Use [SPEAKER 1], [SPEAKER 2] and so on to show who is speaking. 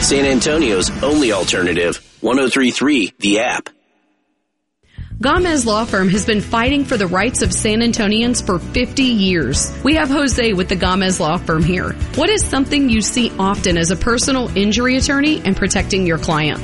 [SPEAKER 1] San Antonio's only alternative. 103.3 The App.
[SPEAKER 2] Gomez Law Firm has been fighting for the rights of San Antonians for 50 years. We have Jose with the Gomez Law Firm here. What is something you see often as a personal injury attorney and protecting your client?